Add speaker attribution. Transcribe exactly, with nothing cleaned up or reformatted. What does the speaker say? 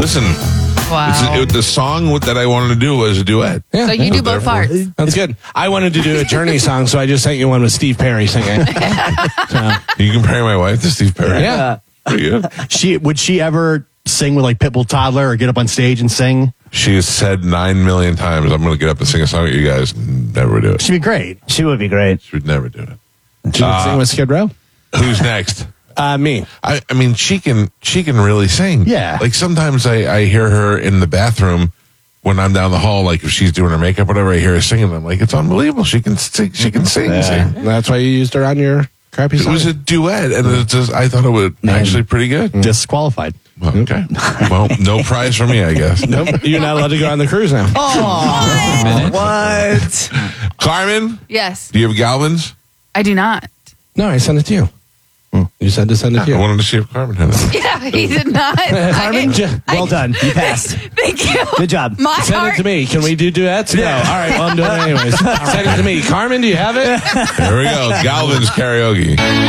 Speaker 1: listen.
Speaker 2: Wow.
Speaker 1: It, the song that I wanted to do was a duet.
Speaker 3: Yeah,
Speaker 2: so you
Speaker 3: yeah.
Speaker 2: do both parts.
Speaker 3: That's good. I wanted to do a Journey song, so I just sent you one with Steve Perry singing. So,
Speaker 1: You compare my wife to Steve Perry.
Speaker 3: yeah.
Speaker 1: Pretty good.
Speaker 4: She would she ever sing with like Pitbull Toddler or get up on stage and sing?
Speaker 1: She has said nine million times, I'm going to get up and sing a song with you guys. Never do it.
Speaker 4: She'd be great.
Speaker 5: She would be great.
Speaker 1: She would never do it.
Speaker 3: She would sing with Skid Row.
Speaker 1: Who's next?
Speaker 3: Uh, me.
Speaker 1: I, I mean, she can she can really sing.
Speaker 4: Yeah.
Speaker 1: Like sometimes I, I hear her in the bathroom when I'm down the hall, like if she's doing her makeup, whatever, I hear her singing. I'm like, it's unbelievable. She can sing. She can sing.
Speaker 3: Yeah.
Speaker 1: sing.
Speaker 3: That's why you used her on your crappy
Speaker 1: It
Speaker 3: song.
Speaker 1: was a duet, and it just I thought it was actually pretty good.
Speaker 4: Disqualified.
Speaker 1: Well, okay. Well, no prize for me, I guess.
Speaker 3: Nope. You're not allowed to go on the cruise now.
Speaker 5: What?
Speaker 1: Carmen,
Speaker 2: Yes.
Speaker 1: do you have Galvin's?
Speaker 2: I do not.
Speaker 3: No, I sent it to you. You said to send it to
Speaker 1: I
Speaker 3: you.
Speaker 1: wanted to see if Carmen had it.
Speaker 2: Yeah, he did not.
Speaker 3: Carmen,
Speaker 2: I,
Speaker 3: j-
Speaker 5: Well done. You passed.
Speaker 2: thank you.
Speaker 5: Good job.
Speaker 2: My
Speaker 3: send
Speaker 2: heart.
Speaker 3: it to me. Can we do duets? No. All right. Well, I'm doing it anyways. Send it to me. Carmen, do you have it?
Speaker 1: Here we go. Galvin's karaoke.